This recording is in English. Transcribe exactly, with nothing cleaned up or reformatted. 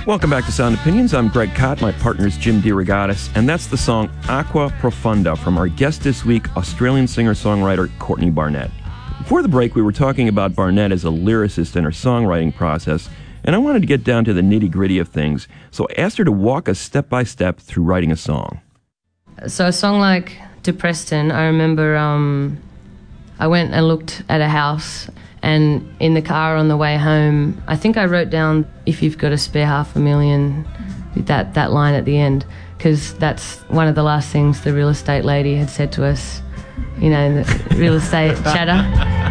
Welcome back to Sound Opinions. I'm Greg Cott. My partner is Jim DeRogatis, and that's the song Aqua Profunda from our guest this week, Australian singer-songwriter Courtney Barnett. Before the break, we were talking about Barnett as a lyricist and her songwriting process, and I wanted to get down to the nitty-gritty of things, so I asked her to walk us step-by-step through writing a song. So a song like Depreston, I remember um, I went and looked at a house, and in the car on the way home, I think I wrote down, if you've got a spare half a million, that, that line at the end, because that's one of the last things the real estate lady had said to us, you know, in the real estate chatter.